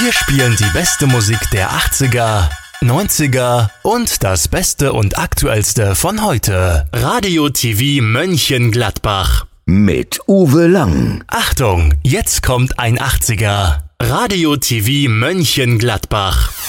Wir spielen die beste Musik der 80er, 90er und das Beste und Aktuellste von heute. Radio TV Mönchengladbach. Mit Uwe Lang. Achtung, jetzt kommt ein 80er. Radio TV Mönchengladbach.